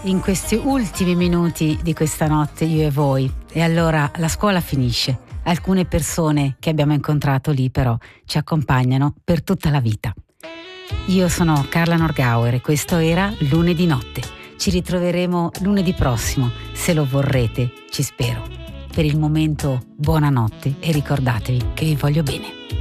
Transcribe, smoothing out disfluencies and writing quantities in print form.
in questi ultimi minuti di questa notte, io e voi. E allora la scuola finisce. Alcune persone che abbiamo incontrato lì però ci accompagnano per tutta la vita. Io sono Carla Norgauer e questo era Lunedì Notte. Ci ritroveremo lunedì prossimo, se lo vorrete, ci spero. Per il momento, buonanotte e ricordatevi che vi voglio bene.